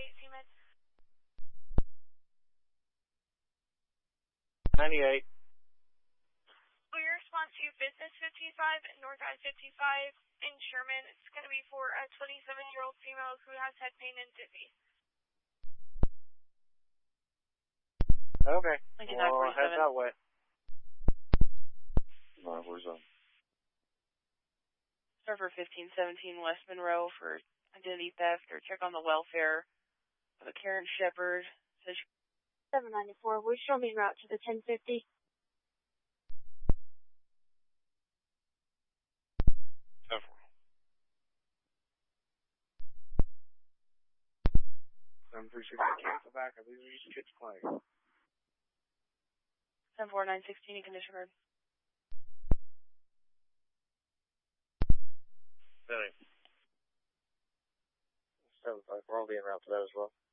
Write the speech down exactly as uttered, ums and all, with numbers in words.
ninety-eight, Seaman. ninety-eight. For your response to Business fifty-five, North I fifty-five in Sherman, it's going to be for a twenty-seven-year-old female who has head pain and dizzy. Okay. Well, head that way. Alright, where's that? Server fifteen seventeen West Monroe for identity theft or check on the welfare of a Karen Shepard. seven ninety-four, we show me route to the ten fifty. ten four. seven three six, cancel back. These are just kids playing. ten four nine sixteen in condition card. seven five four, I'll be en route to that as well.